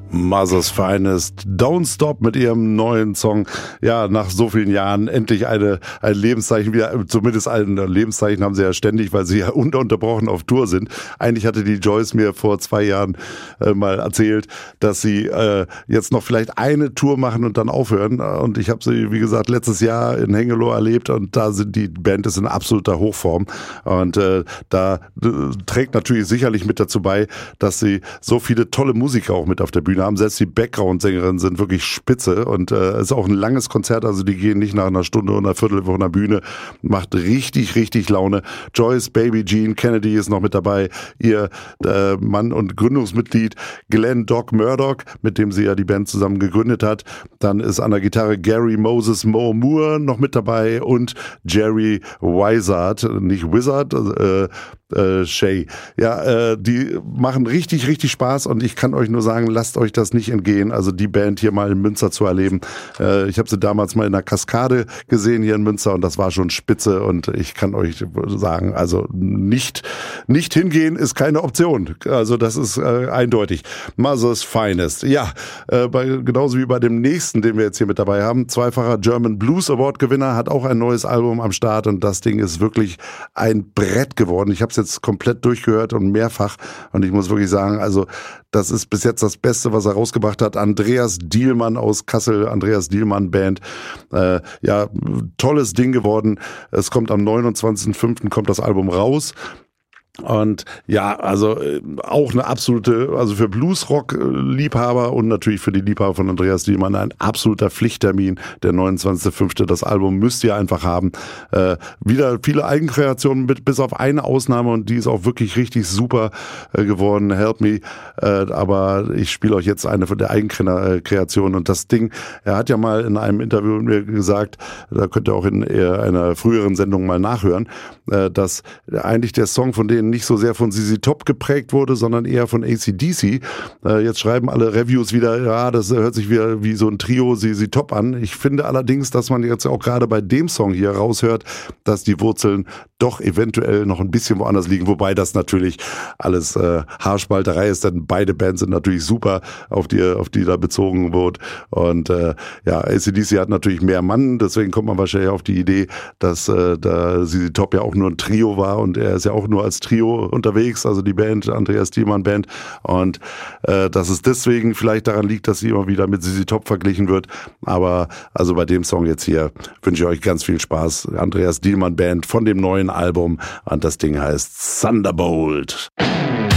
Mother's Finest, Don't Stop mit ihrem neuen Song. Ja, nach so vielen Jahren endlich ein Lebenszeichen wieder, zumindest ein Lebenszeichen haben sie ja ständig, weil sie ja ununterbrochen auf Tour sind. Eigentlich hatte die Joyce mir vor 2 Jahren mal erzählt, dass sie jetzt noch vielleicht eine Tour machen und dann aufhören. Und ich habe sie, wie gesagt, letztes Jahr in Hengelo erlebt und da sind die Band ist in absoluter Hochform. Und da trägt natürlich sicherlich mit dazu bei, dass sie so viele tolle Musiker auch mit auf der Bühne haben. Selbst die Background-Sängerinnen sind wirklich spitze und es ist auch ein langes Konzert, also die gehen nicht nach einer Stunde oder einer Viertel von der Bühne. Macht richtig, richtig Laune. Joyce, Baby Jean Kennedy ist noch mit dabei, ihr Mann und Gründungsmitglied Glenn Doc Murdoch, mit dem sie ja die Band zusammen gegründet hat. Dann ist an der Gitarre Gary Moses Moore noch mit dabei und Jerry Wizard, nicht Wizard, Shay. Ja, die machen richtig, richtig Spaß und ich kann euch nur sagen, lasst euch das nicht entgehen, also die Band hier mal in Münster zu erleben. Ich habe sie damals mal in der Kaskade gesehen hier in Münster und das war schon spitze und ich kann euch sagen, also nicht hingehen ist keine Option. Also das ist eindeutig. Mother's Finest. Ja, genauso wie bei dem nächsten, den wir jetzt hier mit dabei haben, zweifacher German Blues Award Gewinner, hat auch ein neues Album am Start und das Ding ist wirklich ein Brett geworden. Ich habe es jetzt komplett durchgehört und mehrfach und ich muss wirklich sagen, also das ist bis jetzt das Beste, was er rausgebracht hat. Andreas Dielmann aus Kassel, Andreas Dielmann Band. Ja, tolles Ding geworden. Es kommt am 29.05. kommt das Album raus. Und ja, also auch eine absolute, also für Bluesrock-Liebhaber und natürlich für die Liebhaber von Andreas Dielmann ein absoluter Pflichttermin, der 29.05. Das Album müsst ihr einfach haben. Wieder viele Eigenkreationen bis auf eine Ausnahme und die ist auch wirklich richtig super geworden, Help Me. Aber ich spiele euch jetzt eine von der Eigenkreationen und das Ding, er hat ja mal in einem Interview mit mir gesagt, da könnt ihr auch in einer früheren Sendung mal nachhören, dass eigentlich der Song von denen nicht so sehr von ZZ Top geprägt wurde, sondern eher von AC/DC. Jetzt schreiben alle Reviews wieder, ja, das hört sich wieder wie so ein Trio ZZ Top an. Ich finde allerdings, dass man jetzt auch gerade bei dem Song hier raushört, dass die Wurzeln doch eventuell noch ein bisschen woanders liegen, wobei das natürlich alles Haarspalterei ist, denn beide Bands sind natürlich super, auf die da bezogen wird. Und ja, AC/DC hat natürlich mehr Mann, deswegen kommt man wahrscheinlich auf die Idee, dass da ZZ Top ja auch nur ein Trio war und er ist ja auch nur als Trio unterwegs, also die Band, Andreas Dielmann Band und dass es deswegen vielleicht daran liegt, dass sie immer wieder mit ZZ Top verglichen wird, aber also bei dem Song jetzt hier wünsche ich euch ganz viel Spaß. Andreas Dielmann Band von dem neuen Album und das Ding heißt Thunderbolt.